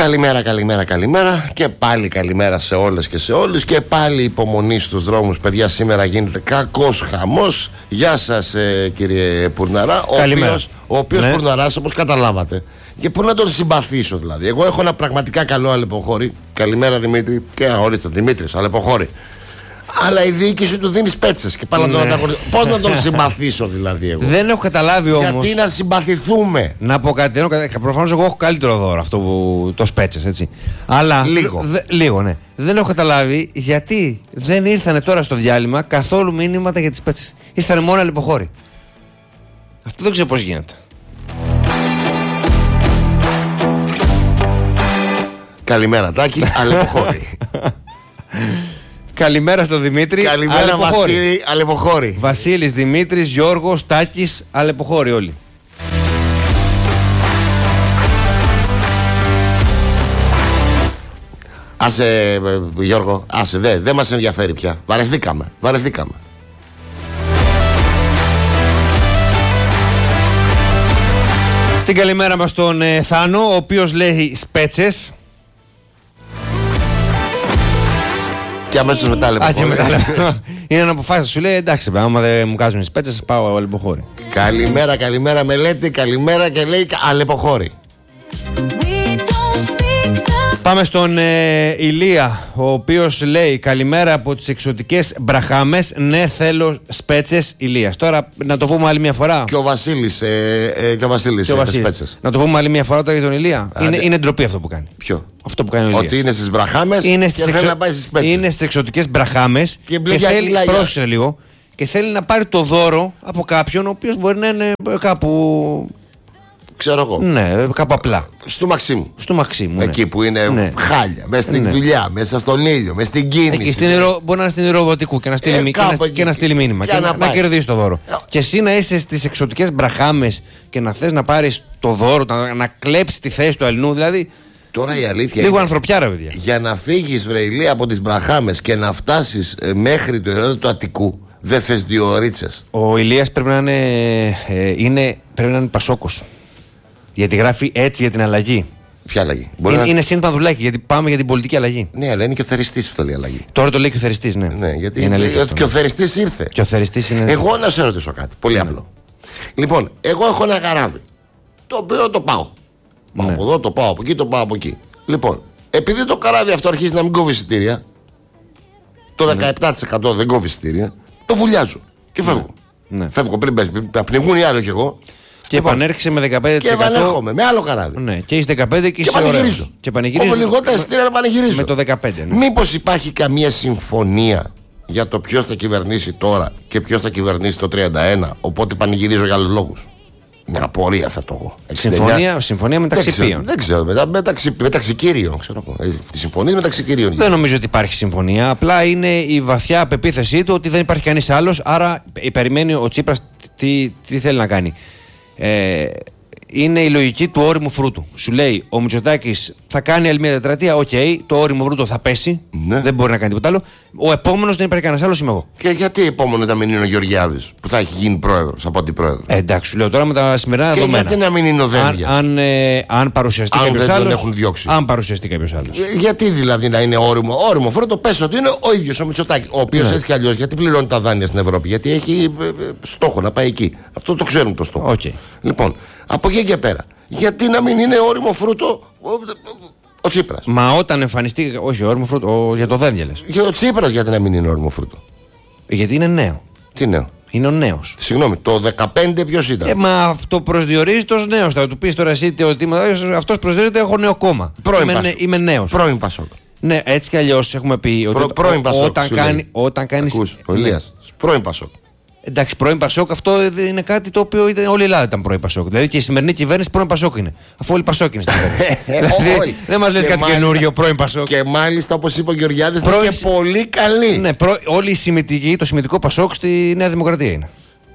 Καλημέρα και πάλι καλημέρα σε όλες και σε όλους και πάλι υπομονή στους δρόμους, παιδιά. Σήμερα γίνεται κακός χαμός. Γεια σας κύριε Πουρναρά, ο οποίος ναι. Πουρναράς, όπως καταλάβατε. Και πού να τον συμπαθήσω δηλαδή. Εγώ έχω ένα πραγματικά καλό αλεποχώρι. Καλημέρα Δημήτρη. Και ορίστε Δημήτρης, αλεποχώρι. Αλλά η διοίκηση του δίνει πέτσες και πάλι να τον ανταγωνιστεί. Πώς να τον συμπαθήσω δηλαδή εγώ. Δεν έχω καταλάβει όμως. Γιατί να συμπαθηθούμε. Να πω κάτι. Προφανώς εγώ έχω καλύτερο δώρο αυτό που το σπέτσες, έτσι. Αλλά. Λίγο, ναι. Δεν έχω καταλάβει γιατί δεν ήρθανε τώρα στο διάλειμμα καθόλου μήνυματα για τις πέτσες. Ήρθανε μόνο αλεποχώροι. Αυτό δεν ξέρω πώς γίνεται. Καλημέρα Τάκη, αλεποχώρη. Καλημέρα στο Δημήτρη. Καλημέρα Βασίλη, αλεποχώρη. Βασίλης, Δημήτρης, Γιώργος, Τάκης, αλεποχώρη όλοι. Άσε Γιώργο, άσε, δεν μας ενδιαφέρει πια. Βαρεθήκαμε. Την καλημέρα μας στον Θάνο, ο οποίος λέει σπέτσες. Και αμέσως μετά αλεποχώρη. Είναι να αποφάσισε, σου λέει εντάξει, άμα δεν μου κάνουν τις πέτσες, πάω αλεποχώρη. Καλημέρα Μελέτη, καλημέρα και λέει αλεποχώρη. Πάμε στον Ηλία, ο οποίος λέει καλημέρα από τις εξωτικές Μπραχάμες. Ναι, θέλω σπέτσες Ηλίας. Τώρα να το πούμε άλλη μια φορά. Και ο Βασίλης, σπέτσες. Να το πούμε άλλη μια φορά τώρα για τον Ηλία. Είναι ντροπή αυτό που κάνει. Ποιο? Αυτό που κάνει ο Ηλίας. Ότι είναι στις Μπραχάμες και θέλει να πάει στις σπέτσες. Είναι στις εξωτικές Μπραχάμες και θέλει, πρόσεξε λίγο, και θέλει να πάρει το δώρο από κάποιον ο οποίος μπορεί να είναι κάπου. Ξέρω εγώ. Ναι, κάπου απλά. Στο Μαξίμου. Ναι. Εκεί που είναι χάλια, μέσα στην δουλειά, μέσα στον ήλιο, μέσα στην κίνηση. Εκεί μπορεί να είναι στην ηροδοτικού και να στείλει μήνυμα. Και να κερδίσει το δώρο. Και εσύ να είσαι στις εξωτικές Μπραχάμες και να θες να πάρεις το δώρο, να κλέψεις τη θέση του Ελληνού, δηλαδή. Τώρα η αλήθεια λίγο ανθρωπιάρα, παιδιά. Για να φύγεις βρεηλή από τις Μπραχάμες και να φτάσεις μέχρι το ηρόδοτο του Αττικού, δεν θες 2 ρίτσες. Ο Ηλίας πρέπει να είναι Πασόκος. Γιατί γράφει έτσι για την αλλαγή. Ποια αλλαγή? Είναι σύν Πανδουλάκη, γιατί πάμε για την πολιτική αλλαγή. Ναι, αλλά είναι και ο Θεριστής που θέλει αλλαγή. Τώρα το λέει και ο Θεριστής, ναι. Ναι, γιατί και ο Θεριστής ήρθε. Και ο Θεριστής είναι. Εγώ να σε ρωτήσω κάτι. Πολύ απλό. Λοιπόν, εγώ έχω ένα καράβι. Το οποίο το πάω. Πάω από εδώ, το πάω από εκεί, το πάω από εκεί. Λοιπόν, επειδή το καράβι αυτό αρχίζει να μην κόβει εισιτήρια, το 17% δεν κόβει εισιτήρια, το βουλιάζω και φεύγω. Φεύγω πριν πνιγούν οι άλλοι και εγώ. Και επανέρχεσαι με 15%. Και επανέρχομαι με άλλο καράβι. Ναι, και είσαι 15% και είσαι πανηγυρίζω. Και πανηγυρίζω. λιγότερα εισιτήρια να πανηγυρίζω. Με το 15%. Ναι. Μήπως υπάρχει καμία συμφωνία για το ποιος θα κυβερνήσει τώρα και ποιος θα κυβερνήσει το 31? Οπότε πανηγυρίζω για άλλους λόγους. Μια απορία θα το έχω. Συμφωνία μεταξύ ποιων? Δεν ξέρω. Μεταξύ κύριων. Τη συμφωνία μεταξύ κύριων. Δεν νομίζω ότι υπάρχει συμφωνία. Απλά είναι η βαθιά πεποίθησή του ότι δεν υπάρχει κανείς άλλος. Άρα περιμένει ο Τσίπρας τι θέλει να κάνει. Είναι η λογική του όριμου φρούτου. Σου λέει ο Μητσοτάκης θα κάνει άλλη μια τετραετία. Οκ, το όριμο φρούτο θα πέσει. Ναι. Δεν μπορεί να κάνει τίποτα άλλο. Ο επόμενος δεν υπάρχει κανένας άλλος, είμαι εγώ. Και γιατί επόμενο να μην είναι ο Γεωργιάδης που θα έχει γίνει πρόεδρος από αντιπρόεδρο? Εντάξει, σου λέω τώρα με τα σημερινά δεδομένα. Γιατί να μην είναι ο Δένδιας? Αν παρουσιαστεί κάποιος άλλος. Τον έχουν διώξει. Αν παρουσιαστεί κάποιος άλλος. Γιατί δηλαδή να είναι όριμο φρούτο? Πες ότι είναι ο ίδιος ο Μητσοτάκης. Ο οποίος έτσι κι αλλιώς γιατί πληρώνει τα δάνεια στην Ευρώπη? Γιατί έχει στόχο να πάει εκεί. Αυτό το ξέρουν το στόχο. Λοιπόν, από εκεί και πέρα, γιατί να μην είναι όριμο φρούτο ο Τσίπρας? Μα όταν εμφανιστεί. Όχι, όριμο φρούτο, για το Δένδια λες. Για ο Τσίπρας, γιατί να μην είναι όριμο φρούτο? Γιατί είναι νέο. Τι νέο? Είναι ο νέος. Συγγνώμη, το 15 ποιος ήταν? Μα αυτό προσδιορίζεται ως νέος. Θα του πεις τώρα εσύ ότι αυτός προσδιορίζεται, έχω νέο κόμμα. Είμαι νέος. Πρώην Πασόκ. Ναι, έτσι κι αλλιώς έχουμε πει ότι όταν κάνεις. Ο Ηλίας, πρώην Πασόκ. Εντάξει, πρώην Πασόκ, αυτό είναι κάτι το οποίο όλη η Ελλάδα ήταν πρώην Πασόκ. Δηλαδή και η σημερινή κυβέρνηση πρώην Πασόκ είναι. Αφού όλοι Πασόκ είναι στην κυβέρνηση. Δηλαδή, δεν μας λες κάτι καινούριο, πρώην Πασόκ. Και μάλιστα, όπως είπε ο Γεωργιάδης, είναι και πολύ καλή. Ναι, όλη το σημητικό Πασόκ στη Νέα Δημοκρατία είναι.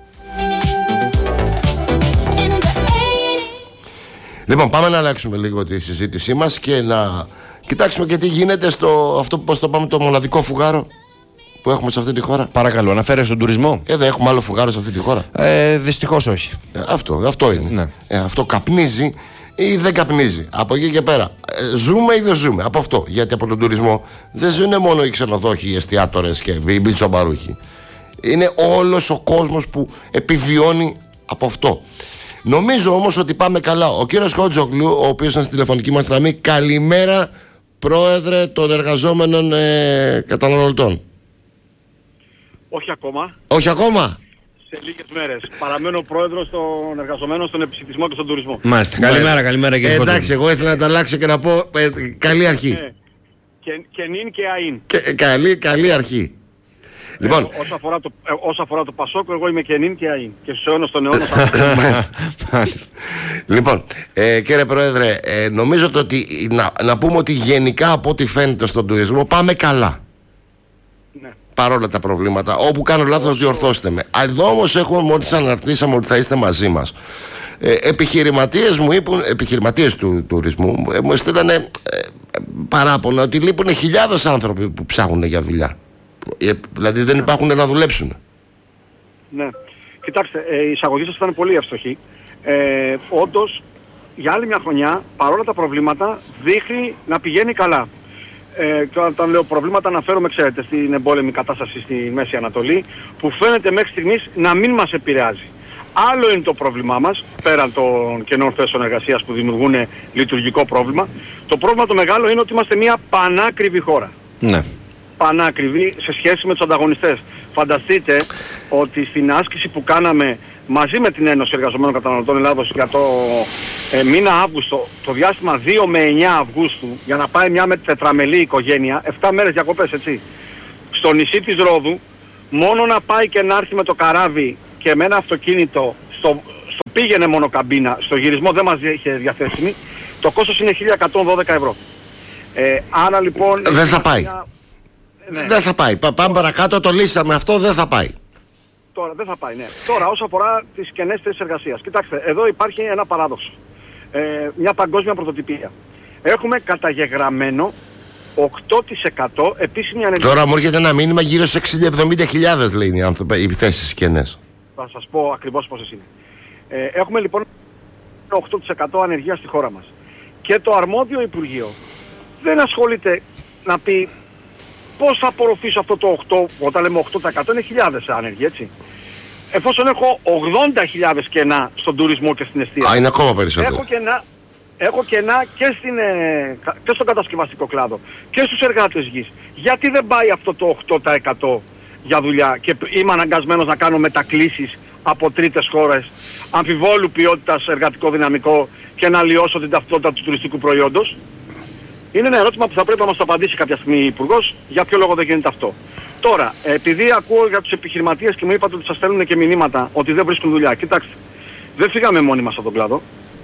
Λοιπόν, πάμε να αλλάξουμε λίγο τη συζήτησή μας και να κοιτάξουμε και τι γίνεται στο αυτό που πώς το πάμε, το μοναδικό φουγάρο που έχουμε σε αυτή τη χώρα. Παρακαλώ, αναφέρεσαι στον τουρισμό. Δεν έχουμε άλλο φουγάρο σε αυτή τη χώρα. Δυστυχώς όχι. Αυτό είναι. Ναι. Αυτό καπνίζει ή δεν καπνίζει? Από εκεί και πέρα. ζούμε ή δεν ζούμε από αυτό. Γιατί από τον τουρισμό δεν ζουν μόνο οι ξενοδόχοι, οι εστιατόρες και οι μπιτσομπαρούχοι. Είναι όλος ο κόσμος που επιβιώνει από αυτό. Νομίζω όμως ότι πάμε καλά. Ο κύριος Χότζογλου, ο οποίος είναι στη τηλεφωνική μας γραμμή, καλημέρα, πρόεδρε των εργαζόμενων καταναλωτών. Όχι ακόμα. Όχι ακόμα. Σε λίγες μέρες. Παραμένω πρόεδρος των εργαζομένων στον επισιτισμό και στον τουρισμό. Μάλιστα. Καλημέρα κύριε Χότζογλου. Εντάξει, εγώ ήθελα να τα αλλάξω και να πω καλή αρχή. Και νυν και αΐν. Καλή αρχή. Λοιπόν, όσο αφορά το Πασόκ, εγώ είμαι και νυν και αΐν. Και στους αιώνας των αιώνας. Λοιπόν, κύριε Πρόεδρε, νομίζω ότι να πούμε ότι γενικά από ό,τι φαίνεται στον τουρισμό πάμε καλά. Ναι. Παρόλα τα προβλήματα. Όπου κάνω λάθος, διορθώστε με. Εδώ όμως μόλις αναρτήσαμε ότι θα είστε μαζί μας. Επιχειρηματίες μου είπαν, επιχειρηματίες του τουρισμού μου στείλανε παράπονα ότι λείπουν χιλιάδες άνθρωποι που ψάχνουν για δουλειά. Δηλαδή δεν υπάρχουν να δουλέψουν. Ναι. Κοιτάξτε, η εισαγωγή σας ήταν πολύ εύστοχη. Όντως, για άλλη μια χρονιά, παρόλα τα προβλήματα, δείχνει να πηγαίνει καλά. Και όταν λέω προβλήματα αναφέρομαι, ξέρετε, στην εμπόλεμη κατάσταση στη Μέση Ανατολή, που φαίνεται μέχρι στιγμής να μην μας επηρεάζει. Άλλο είναι το πρόβλημά μας, πέραν των κενών θέσεων εργασίας που δημιουργούν λειτουργικό πρόβλημα. Το πρόβλημα το μεγάλο είναι ότι είμαστε μια πανάκριβη χώρα. Ναι. Πανάκριβη σε σχέση με τους ανταγωνιστές. Φανταστείτε ότι στην άσκηση που κάναμε μαζί με την Ένωση Εργαζομένων Καταναλωτών Ελλάδος για το μήνα Αύγουστο, το διάστημα 2 με 9 Αυγούστου, για να πάει μια με τετραμελή οικογένεια, 7 μέρες διακοπές, έτσι, στο νησί της Ρόδου, μόνο να πάει και να έρθει με το καράβι και με ένα αυτοκίνητο, στο πήγαινε μόνο καμπίνα, στο γυρισμό δεν μας είχε διαθέσιμη, το κόστος είναι 1.112 ευρώ. Άρα λοιπόν... Δεν θα πάει. Ναι. Δεν θα πάει. Πάμε παρακάτω, το λύσαμε αυτό, δεν θα πάει. Τώρα δεν θα πάει, ναι. Τώρα όσον αφορά τις κενές θέσεις εργασίας. Κοιτάξτε, εδώ υπάρχει ένα παράδοξο. Μια παγκόσμια πρωτοτυπία. Έχουμε καταγεγραμμένο 8% επίσημη ανεργία. Τώρα μου έρχεται ένα μήνυμα γύρω σε 60-70 λέει οι θέσεις κενές. Θα σας πω ακριβώς πόσες είναι. Έχουμε λοιπόν 8% ανεργία στη χώρα μας. Και το αρμόδιο Υπουργείο δεν ασχολείται να πει πώς θα απορροφήσω αυτό το 8%, όταν λέμε 8% είναι χιλιάδες άνεργοι, έτσι. Εφόσον έχω 80.000 κενά στον τουρισμό και στην εστίαση. Είναι ακόμα περισσότερο. Έχω κενά και στον κατασκευαστικό κλάδο και στους εργάτες γης. Γιατί δεν πάει αυτό το 8% για δουλειά και είμαι αναγκασμένος να κάνω μετακλήσεις από τρίτες χώρες αμφιβόλου ποιότητας εργατικό δυναμικό και να αλλοιώσω την ταυτότητα του τουριστικού προϊόντος? Είναι ένα ερώτημα που θα πρέπει να μας το απαντήσει κάποια στιγμή η Υπουργός, για ποιο λόγο δεν γίνεται αυτό. Τώρα, επειδή ακούω για τους επιχειρηματίες και μου είπατε ότι σας στέλνουν και μηνύματα ότι δεν βρίσκουν δουλειά. Κοιτάξτε, δεν φύγαμε μόνοι μας από τον κλάδο.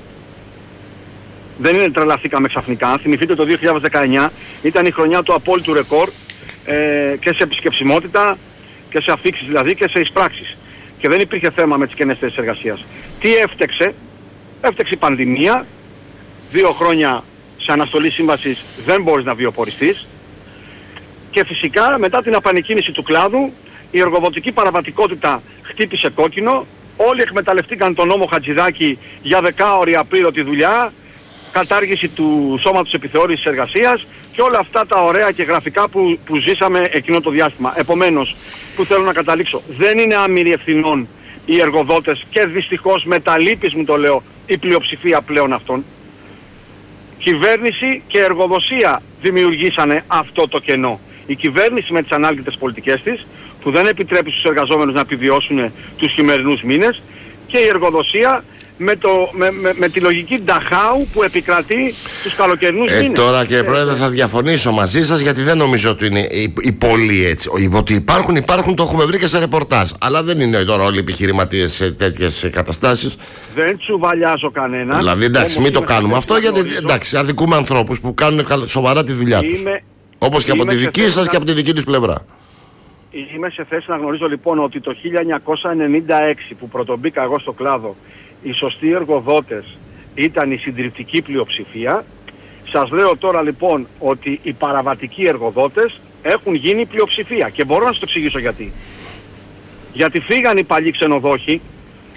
Δεν είναι τρελαθήκαμε ξαφνικά. Θυμηθείτε το 2019 ήταν η χρονιά του απόλυτου ρεκόρ και σε επισκεψιμότητα και σε αφίξεις δηλαδή και σε εισπράξεις. Και δεν υπήρχε θέμα με τις κενές θέσεις εργασίας. Τι έφτεξε? Έφτεξε η πανδημία, 2 χρόνια σε αναστολή σύμβασης δεν μπορείς να βιοποριστείς και φυσικά μετά την απανικίνηση του κλάδου η εργοδοτική παραβατικότητα χτύπησε κόκκινο, όλοι εκμεταλλευτήκαν τον νόμο Χατζηδάκη για 10ωρη απλήρωτη δουλειά, κατάργηση του σώματος επιθεώρησης εργασίας και όλα αυτά τα ωραία και γραφικά που ζήσαμε εκείνο το διάστημα. Επομένως, που θέλω να καταλήξω, δεν είναι άμυροι ευθυνών οι εργοδότες και δυστυχώς με τα λύπης μου το λέω η πλειοψηφία πλέον αυτών. Κυβέρνηση και εργοδοσία δημιουργήσανε αυτό το κενό. Η κυβέρνηση με τις ανάλγητες πολιτικές της που δεν επιτρέπει στους εργαζόμενους να επιβιώσουν τους χειμερινούς μήνες και η εργοδοσία με τη λογική Νταχάου που επικρατεί τους καλοκαιρινούς μήνες. Τώρα κύριε Πρόεδρε θα διαφωνήσω μαζί σας γιατί δεν νομίζω ότι είναι οι πολλοί έτσι. Ότι υπάρχουν, το έχουμε βρει και σε ρεπορτάζ. Αλλά δεν είναι τώρα όλοι οι επιχειρηματίες σε τέτοιες καταστάσεις. Δεν τσουβαλιάζω κανένα. Δηλαδή εντάξει, μην το κάνουμε αυτό γιατί εντάξει, αδικούμε ανθρώπους που κάνουν σοβαρά τη δουλειά τους. Όπως και από τη δική σας και από τη δική τους πλευρά. Είμαι σε θέση να γνωρίζω λοιπόν ότι το 1996 που πρωτομπήκα εγώ στο κλάδο οι σωστοί εργοδότες ήταν η συντριπτική πλειοψηφία. Σας λέω τώρα λοιπόν ότι οι παραβατικοί εργοδότες έχουν γίνει πλειοψηφία και μπορώ να σας το εξηγήσω γιατί. Γιατί φύγαν οι παλιοί ξενοδόχοι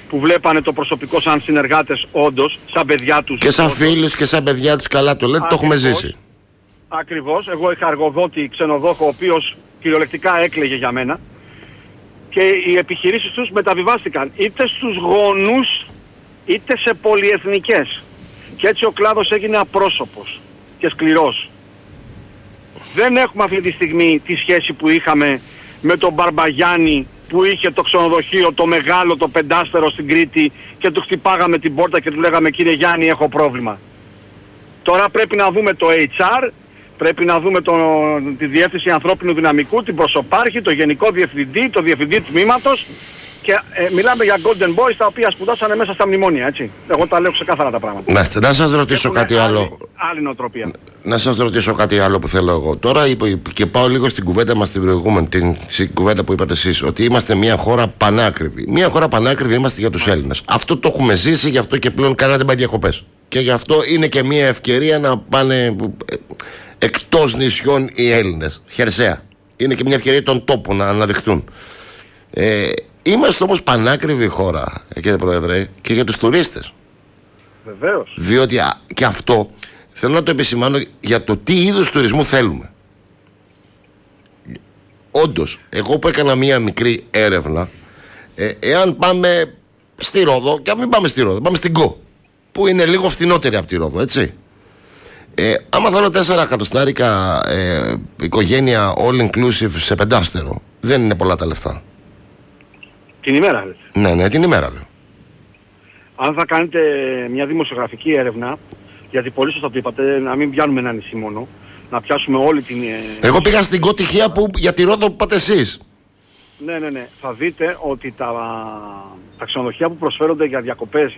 που βλέπανε το προσωπικό σαν συνεργάτες όντως, σαν παιδιά τους. Και σαν όντως. φίλους και σαν παιδιά τους, καλά το λέτε, το έχουμε ζήσει. Ακριβώς. Εγώ είχα εργοδότη ξενοδόχο, ο οποίος κυριολεκτικά έκλαιγε για μένα. Και οι επιχειρήσεις τους μεταβιβάστηκαν είτε στους γονούς, είτε σε πολυεθνικές. Και έτσι ο κλάδος έγινε απρόσωπος και σκληρός. Δεν έχουμε αυτή τη στιγμή τη σχέση που είχαμε με τον Μπαρμπαγιάννη, που είχε το ξενοδοχείο, το μεγάλο, το πεντάστερο στην Κρήτη, και του χτυπάγαμε την πόρτα και του λέγαμε κύριε Γιάννη έχω πρόβλημα. Τώρα πρέπει να δούμε το HR, πρέπει να δούμε τη Διεύθυνση Ανθρώπινου Δυναμικού, την Προσωπάρχη, το Γενικό Διευθυντή, το Διευθυντή Τμήματος, και μιλάμε για Golden Boys τα οποία σπουδάσανε μέσα στα μνημόνια, έτσι. Εγώ τα λέω ξεκάθαρα τα πράγματα. Να σας ρωτήσω κάτι άλλο. Άλλη νοοτροπία. Να σας ρωτήσω κάτι άλλο που θέλω εγώ. Τώρα και πάω λίγο στην κουβέντα μας την προηγούμενη, στην κουβέντα που είπατε εσείς, ότι είμαστε μια χώρα πανάκριβη. Μια χώρα πανάκριβη είμαστε για τους Έλληνες. Αυτό το έχουμε ζήσει, γι' αυτό και πλέον κανένα δεν πάει διακοπές. Και γι' αυτό είναι και μια ευκαιρία να πάνε εκτός νησιών οι Έλληνες. Χερσαία. Είναι και μια ευκαιρία των τόπων να αναδειχτούν. Είμαστε όμως πανάκριβη χώρα, κύριε Πρόεδρε, και για τους τουρίστες. Βεβαίως. Διότι και αυτό θέλω να το επισημάνω για το τι είδους τουρισμού θέλουμε. Όντως, εγώ που έκανα μία μικρή έρευνα, εάν πάμε στη Ρόδο, και αν μην πάμε στη Ρόδο, πάμε στην Κο, που είναι λίγο φθηνότερη από τη Ρόδο, έτσι. Άμα θέλω 4 εκατοστάρικα οικογένεια all inclusive σε πεντάστερο, δεν είναι πολλά τα λεφτά. Την ημέρα, λέτε. Ναι, την ημέρα λέω. Αν θα κάνετε μια δημοσιογραφική έρευνα, γιατί πολύ σωστά το είπατε, να μην πιάνουμε ένα νησί μόνο, να πιάσουμε όλη την... Εγώ πήγα στην Κο τυχαία για τη Ρόδο που πάτε εσείς. Ναι. Θα δείτε ότι τα ξενοδοχεία που προσφέρονται για διακοπές,